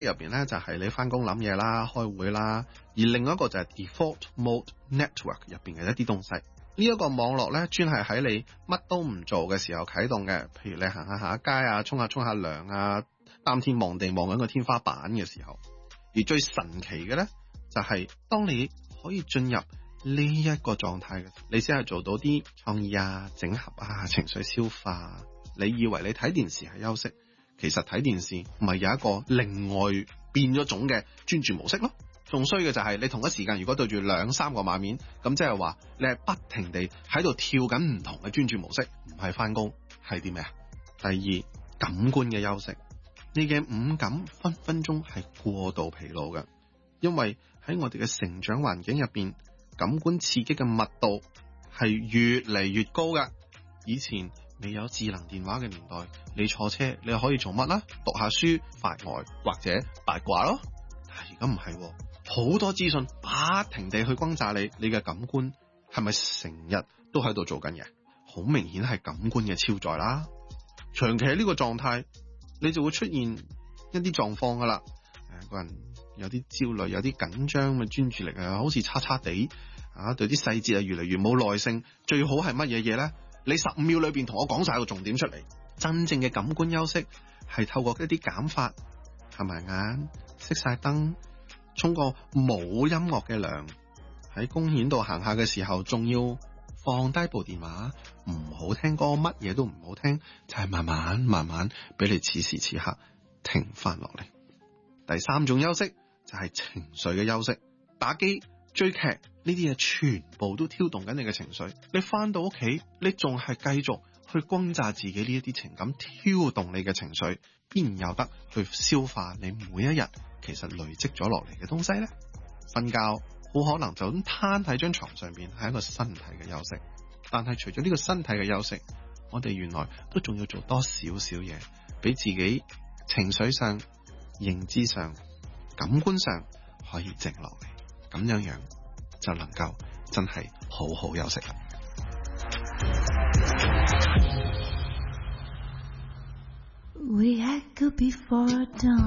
入邊咧就係你翻工諗嘢啦、開會啦，而另一個就係 default mode network 入邊嘅一啲東西。呢一個網絡咧專係喺你乜都唔做嘅時候啟動嘅，譬如你行下街啊、沖下涼啊、擔天望地望緊個天花板嘅時候。而最神奇嘅咧就係當你可以進入呢一個狀態嘅，你先係做到啲創意啊、整合啊、情緒消化。你以為你睇電視係休息，其實睇電視咪有一個另外變咗種嘅專注模式咯。仲衰嘅就係你同一時間如果對住2-3個畫面，咁即係話你係不停地喺度跳緊唔同嘅專注模式，唔係翻工係啲咩啊？第二，感官嘅休息，你嘅五感分分鐘係過度疲勞嘅，因為喺我哋嘅成長環境入邊，感官刺激嘅密度係越嚟越高噶。以前未有智能電話嘅年代，你坐車你可以做乜啦？讀下書、發呆或者八卦咯。但係而家唔係，好多資訊不停地去轟炸你，你嘅感官係咪成日都喺度做緊嘢？好明顯係感官嘅超載啦。長期喺呢個狀態，你就會出現一啲狀況噶啦。個人有啲焦慮，有啲緊張嘅專注力啊，好似差差地啊，對啲細節啊越嚟越冇耐性。最好係乜嘢嘢咧？你15秒裏邊同我講晒個重點出嚟。真正嘅感官休息係透過一啲減法，合埋眼，熄晒燈，沖個冇音樂嘅涼，喺公園度行下嘅時候，仲要放低部電話，唔好聽歌，乜嘢都唔好聽，就係慢慢俾你此時此刻停翻落嚟。第三種休息就係情緒嘅休息，打機、追劇呢啲嘢全部都挑動緊你嘅情緒。你翻到屋企，你仲係繼續去轟炸自己呢一啲情感，挑動你嘅情緒，邊有得去消化你每一日其實累積咗落嚟嘅東西呢？瞓覺好可能就咁攤喺張床上邊，係一個身體嘅休息。但係除咗呢個身體嘅休息，我哋原來都仲要做多少少嘢，俾自己情緒上、認知上、感官上可以靜落嚟，咁樣就能夠真係好好休息啦。We had good before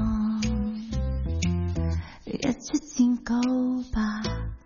dawn， 一直見高吧。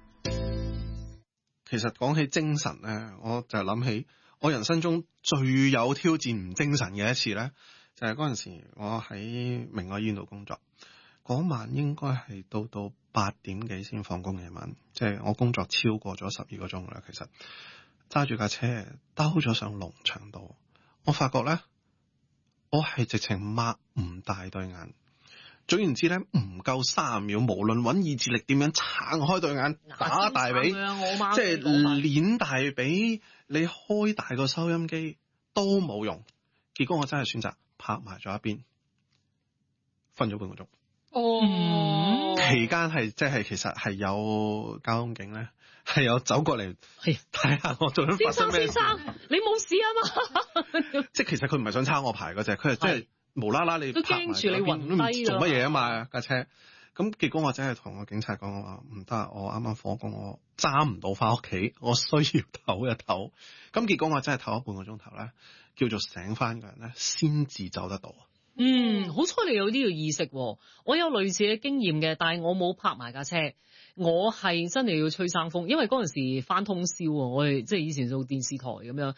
其實講起精神咧，我就諗起我人生中最有挑戰唔精神嘅一次咧，就係嗰陣時我喺明愛醫院度工作，嗰晚應該係到8點幾先放工嘅晚，即係我工作超過咗12個鐘啦。其實揸住架車兜咗上農場度，我發覺咧，我係直情擘唔大對眼。總言之咧，唔夠30秒，無論揾意志力點樣撐開對眼，打大髀，即係攣大髀，你開大個收音機都冇用。結果我真係選擇拍埋咗一邊，瞓咗半個鐘。期間係即係其實係有交通警咧，係有走過嚟睇下我做緊發生咩事。先生， 你冇事啊嘛？ 即係其實佢唔係想抄我牌嗰隻，佢係真係無啦啦你都驚住你暈低做乜嘢啊嘛架車。咁結果我真係同個警察講，我話唔得，我啱啱放工，我揸唔到翻屋企，我需要唞一唞。咁結果我真係唞咗半個鐘頭咧，叫做醒翻個人咧，先至走得到。 好彩你有呢個意識。我有類似嘅經驗嘅，但係我冇泊埋架車，我係真係要吹生風，因為嗰陣時翻通宵啊，我哋即係以前做電視台咁樣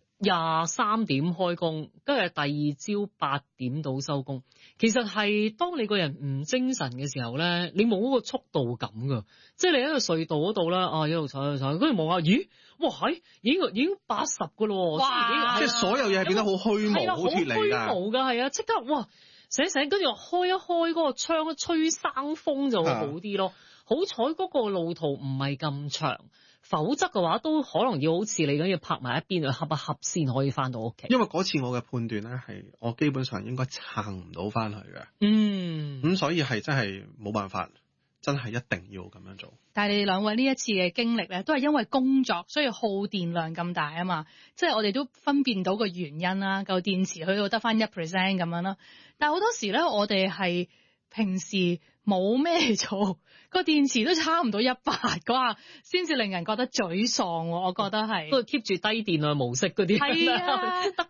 ，23點開工，跟住第二朝8點到收工。其實係當你個人唔精神嘅時候咧，你冇嗰個速度感噶，即係你喺個隧道嗰度啦，一路踩，跟住望下，咦，哇，已經80噶咯， 哇！即係所有嘢係變得好虛無，好脫離㗎， 好虛無㗎，係啊，即刻哇醒，跟住開一開嗰個窗，吹生風就會好啲咯。好彩嗰個路途唔係咁長。否則嘅話都可能要好似你咁要拍埋一邊去恰一恰先可以翻到屋企。 因為嗰次我嘅判斷咧係我基本上應該撐唔到翻去嘅。咁所以係真係冇辦法，真係一定要咁樣做。 但係你哋兩位呢一次嘅經歷咧，都係因為工作所以耗電量咁大啊嘛，即係我哋都分辨到個原因啦，個電池去到得翻1% 咁樣啦。但係好多時咧，我哋係平時冇咩做，個電池都差唔多100嗰下，先至令人覺得沮喪喎。我覺得係都 keep 住低電量模式嗰啲， 係啊， 得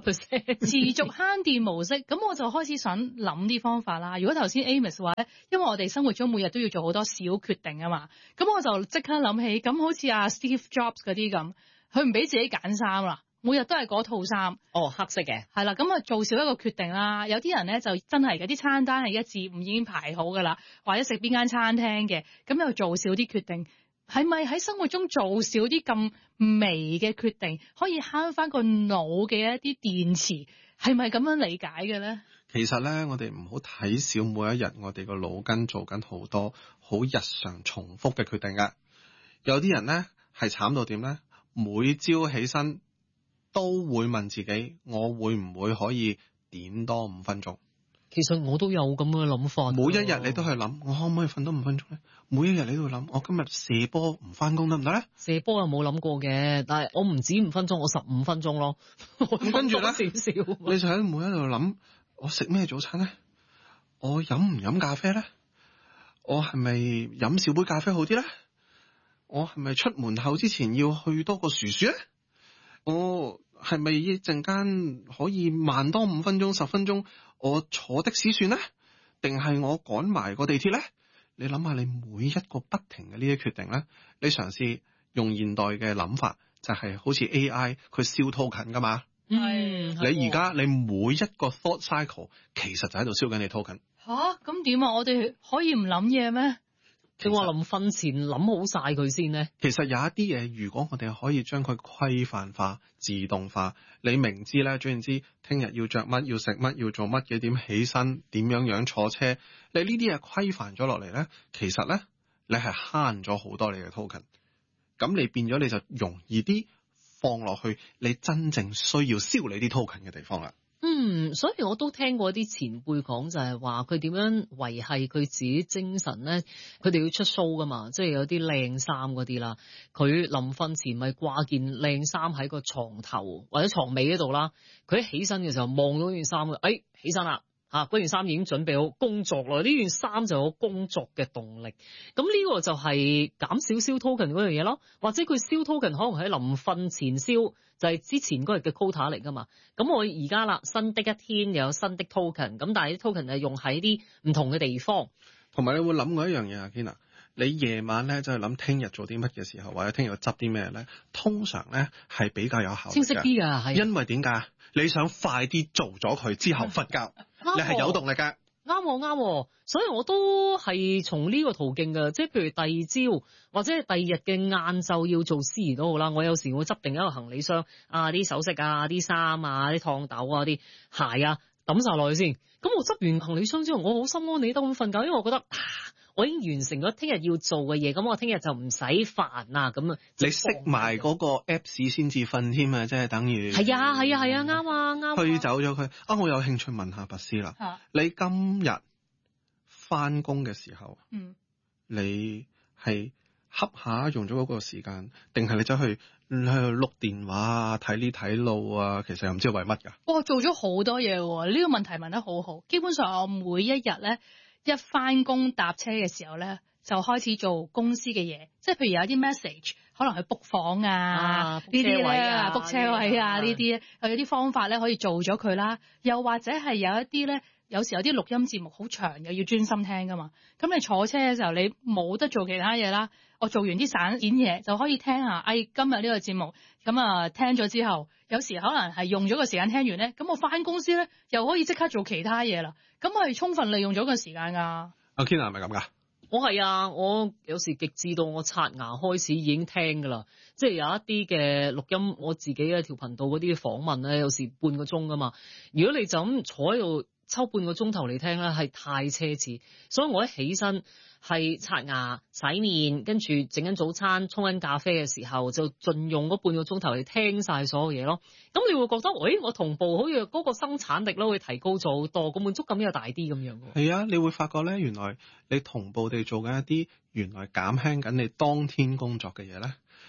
81% 持續慳電模式。咁我就開始想諗啲方法啦。如果頭先 Amos 話咧，因為我哋生活中每日都要做好多小決定啊嘛，咁我就即刻諗起，咁好似阿 Steve Jobs 嗰啲咁，佢唔俾自己揀衫啦。每日都係嗰套衫， 哦，黑色嘅， 係啦，咁啊做少一個決定啦。有啲人咧就真係嗰啲餐單係1至5已經排好㗎啦，或者食邊間餐廳嘅，咁又做少啲決定，係咪喺生活中做少啲咁微嘅決定，可以慳翻個腦嘅一啲電池？係咪咁樣理解嘅咧？ 其實咧，我哋唔好睇小每一日我哋個腦筋做緊好多好日常重複嘅決定㗎。有啲人咧係慘到點咧？每朝起身都會問自己，我會唔會可以點多5分鐘？ 其實我都有咁嘅諗法。 每一日你都去諗，我可唔可以瞓多5分鐘咧？每一日你都會諗，我今日射波唔翻工得唔得咧？ 射波又冇諗過嘅，但係我唔止5分鐘，我15分鐘咯。 咁跟住咧， 少少， 你就喺每一度諗，我食咩早餐咧？我飲唔飲咖啡咧？我係咪飲少杯咖啡好啲咧？我係咪出門口之前要去多個薯薯咧？我係咪一陣間可以慢多5分鐘、10分鐘？我坐的士算咧，定係我趕埋個地鐵咧？你諗下，你每一個不停嘅呢啲決定咧，你嘗試用現代嘅諗法，就係好似 AI 佢燒 token 噶嘛。 嗯， 你而家你每一個 thought cycle 其實就喺度燒緊你 token。 吓？咁點啊？我哋可以唔諗嘢咩？ 你話臨瞓前諗好晒佢先咧？ 其實有一啲嘢，如果我哋可以將佢規範化、自動化，你明知咧，總言之，聽日要着乜、要食乜、要做乜幾點起身、點樣坐車，你呢啲嘢規範咗落嚟咧，其實咧你係慳咗好多你嘅 token，咁你變咗你就容易啲放落去你真正需要燒你啲 token 嘅地方啦。 所以我都聽過啲前輩講，就係話佢點樣維繫佢自己精神咧？佢哋要出 show 噶嘛，即係有啲靚衫嗰啲啦。佢臨瞓前咪掛件靚衫喺個床頭或者床尾嗰度啦。佢一起身嘅時候望到件衫，起身啦！嗰件衫已經準備好工作啦，呢件衫就有工作嘅動力。咁呢個就係減少燒 token 嗰樣嘢咯，或者佢燒 token 可能喺臨瞓前燒，就係之前嗰日嘅 quota 嚟噶嘛。咁我而家啦，新的一天又有新的 token，咁但係啲 token 係用喺啲唔同嘅地方。 同埋你會諗過一樣嘢啊，Kina，你夜晚咧就係諗聽日做啲乜嘅時候，或者聽日要執啲咩咧，通常咧係比較有效率嘅， 清晰啲㗎，係。 因為點解？你想快啲做咗佢之後瞓覺，你係有動力㗎。 啱，所以我都係從呢個途徑㗎，即係譬如第二朝或者第二日嘅晏晝要做司儀都好啦。我有時會執定一個行李箱，啲首飾啊、啲衫啊、啲熨斗啊、啲鞋啊抌晒落去先。咁我執完行李箱之後，我好心安理得咁瞓覺，因為我覺得我已經完成咗聽日要做嘅嘢，咁我聽日就唔使煩啦。咁啊， 你熄埋嗰個 Apps 先至瞓添啊，即係等於係啊，啱。 推走咗佢。我有興趣問下拔斯啦，你今日翻工嘅時候，你係恰下用咗嗰個時間，定係你走去碌電話啊、睇呢睇路啊？其實又唔知為乜㗎。 我做咗好多嘢喎，呢個問題問得好好。基本上我每一日咧，一翻工搭車嘅時候咧，就開始做公司嘅嘢，即係譬如有啲 message 可能去 book 房呢啲咧 book 車位啊呢啲，有啲方法咧可以做咗佢啦。又或者係有一啲咧，有時有啲錄音節目好長，又要專心聽噶嘛。咁你坐車嘅時候你冇得做其他嘢啦，我做完啲散件嘢就可以聽下，今日呢個節目咁聽咗之後，有時可能係用咗個時間聽完咧，咁我翻公司咧又可以即刻做其他嘢啦。咁我係充分利用咗個時間噶。 阿 Kina 係咪咁噶？ 我係啊，我有時極致到我刷牙開始已經聽噶啦，即係有一啲嘅錄音，我自己嘅條頻道嗰啲訪問咧，有時半個鐘噶嘛。如果你就咁坐喺度抽半個鐘頭嚟聽咧，係太奢侈，所以我一起身係刷牙、洗面，跟住整緊早餐、沖緊咖啡嘅時候，就盡用嗰半個鐘頭嚟聽晒所有嘢咯。咁你會覺得，我同步好似嗰個生產力咧會提高咗好多，個滿足感又大啲咁樣。 係啊，你會發覺咧，原來你同步地做緊一啲原來減輕緊你當天工作嘅嘢咧，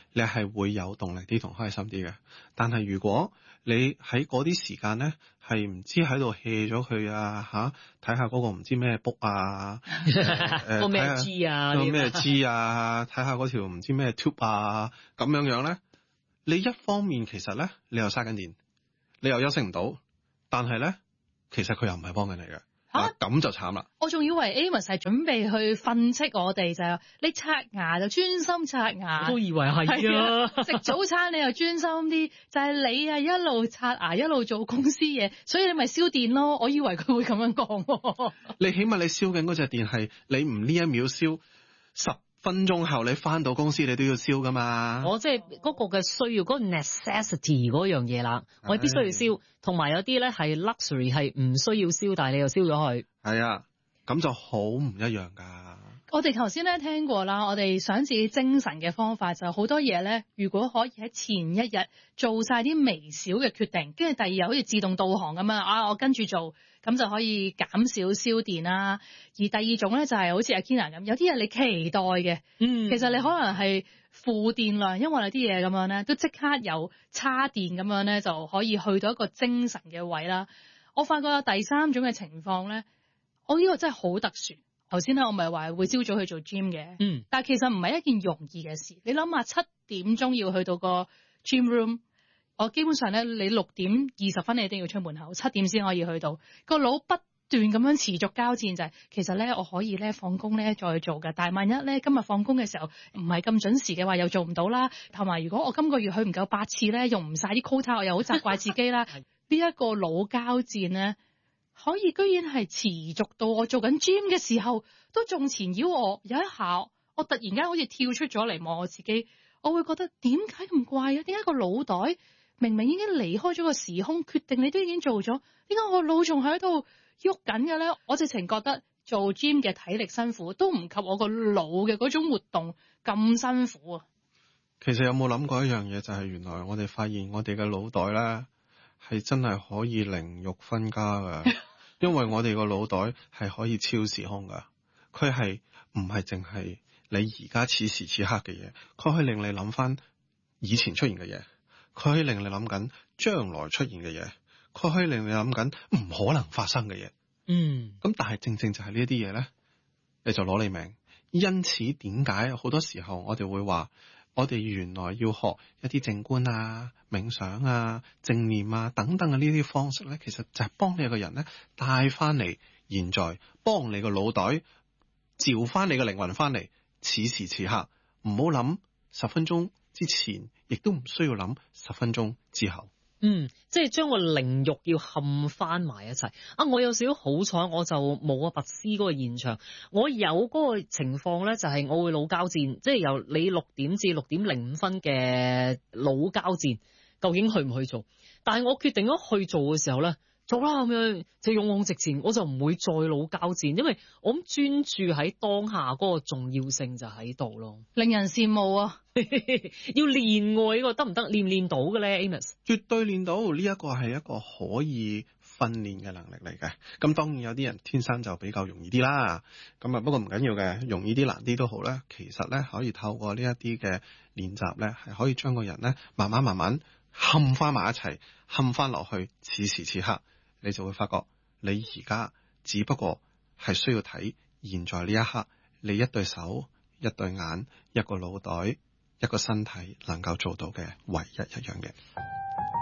你係會有動力啲同開心啲嘅。但係如果你喺嗰啲時間咧，係唔知喺度 hea 咗佢啊睇下嗰個唔知咩 book 啊， 個咩 G 啊， 個咩 G 啊，睇下嗰條唔知咩 tube 啊，咁樣咧，你一方面其實咧，你又嘥緊電，你又休息唔到，但係咧，其實佢又唔係幫緊你嘅。咁就慘啦！ 我仲以為 Amos 係準備去訓斥我哋，就係你刷牙就專心刷牙。 我都以為係啊！ 食早餐你又專心啲，就係你啊一路刷牙一路做公司嘢，所以你咪燒電咯。我以為佢會咁樣講。 你起碼你燒緊嗰隻電係你唔呢一秒燒10分鐘後你翻到公司你都要燒噶嘛？ 我即係嗰個嘅需要，嗰個 necessity 嗰樣嘢啦，我必須要燒。同埋有啲咧係 luxury 係唔需要燒，但係你又燒咗佢。係啊，咁就好唔一樣㗎。 我哋頭先咧聽過啦，我哋想自己精神嘅方法就好多嘢咧。如果可以喺前一日做晒啲微小嘅決定，跟住第二日好似自動導航咁啊，我跟住做，咁就可以減少燒電啦。而第二種咧就係好似阿 Kina 咁，有啲嘢你期待嘅，其實你可能係負電量，因為有啲嘢咁樣咧，都即刻有叉電咁樣咧，就可以去到一個精神嘅位啦。我發覺有第三種嘅情況咧，我呢個真係好特殊。頭先咧，我咪話會朝早去做 gym 嘅，但係其實唔係一件容易嘅事。你諗下，7點鐘要去到個 gym room， 我基本上咧，你6點20分你一定要出門口，7點先可以去到。個腦不斷咁樣持續交戰，就係其實咧，我可以咧放工咧再去做㗎。但係萬一咧今日放工嘅時候唔係咁準時嘅話，又做唔到啦。同埋如果我今個月去唔夠8次咧，用唔晒啲 quota，我又好責怪自己啦。呢一個腦交戰咧，可以居然係持續到我做緊 gym 嘅時候，都仲纏繞我。有一下，我突然間好似跳出咗嚟望我自己，我會覺得點解咁怪啊？點解個腦袋明明已經離開咗個時空，決定你都已經做咗，點解我腦仲喺度喐緊嘅咧？我直情覺得做 gym 嘅體力辛苦，都唔及我個腦嘅嗰種活動咁辛苦啊！ 其實有冇諗過一樣嘢，就係原來我哋發現我哋嘅腦袋咧係真係可以靈肉分家噶。因為我哋個腦袋係可以超時空噶，佢係唔係淨係你而家此時此刻嘅嘢，佢可以令你諗翻以前出現嘅嘢，佢可以令你諗緊將來出現嘅嘢，佢可以令你諗緊唔可能發生嘅嘢。咁但係正正就係呢一啲嘢咧，你就攞你命。因此點解好多時候我哋會話，我哋原來要學一啲靜觀啊、冥想啊、正念啊等等嘅呢啲方式咧，其實就係幫你個人咧帶翻嚟現在，幫你個腦袋召翻你個靈魂翻嚟此時此刻，唔好諗10分鐘之前，亦都唔需要諗10分鐘之後。 即係將個靈肉要冚翻埋一齊啊！我有少少好彩，我就冇阿拔斯嗰個現場。我有嗰個情況咧，就係我會腦交戰，即係由你6點至6點05分嘅腦交戰，究竟去唔去做？但係我決定咗去做嘅時候咧，做啦咁樣就勇往直前，我就唔會再腦交戰，因為我咁專注喺當下嗰個重要性就喺度咯， 令人羨慕啊！ 要練喎，呢個得唔得？練唔練到嘅咧 Amos？ 絕對練到，呢一個係一個可以訓練嘅能力嚟嘅。咁當然有啲人天生就比較容易啲啦。咁啊不過唔緊要嘅，容易啲難啲都好咧。其實咧可以透過呢一啲嘅練習咧，係可以將個人咧慢慢冚翻埋一齊，冚翻落去此時此刻，你就會發覺你而家只不過係需要睇現在呢一刻，你一對手、一對眼、一個腦袋、一個身體能夠做到嘅唯一一樣嘢。